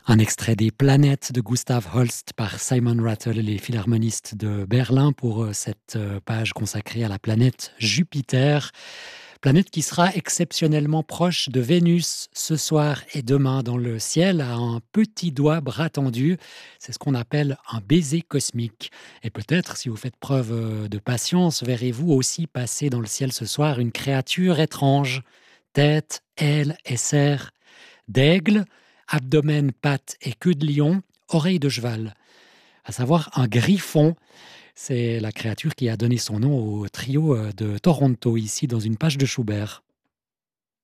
Un extrait des Planètes de Gustav Holst par Simon Rattle et les Philharmonistes de Berlin pour cette page consacrée à la planète Jupiter. Planète qui sera exceptionnellement proche de Vénus ce soir et demain dans le ciel à un petit doigt bras tendu. C'est ce qu'on appelle un baiser cosmique. Et peut-être, si vous faites preuve de patience, verrez-vous aussi passer dans le ciel ce soir une créature étrange. Tête, ailes et serres d'aigle, abdomen, pattes et queue de lion, oreilles de cheval, à savoir un griffon. C'est la créature qui a donné son nom au trio de Toronto, ici dans une page de Schubert.